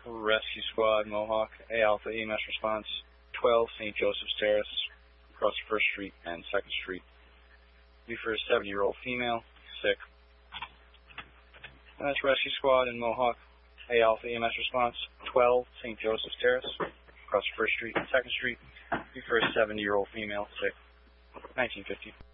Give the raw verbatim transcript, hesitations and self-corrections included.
Rescue Squad, Mohawk, A Alpha E M S response, twelve Saint Joseph's Terrace, across first Street and second Street. Be for a seventy-year-old female, sick. And that's Rescue Squad in Mohawk, A Alpha E M S response, twelve Saint Joseph's Terrace, across first Street and second Street. Be for a seventy-year-old female, sick. nineteen fifty.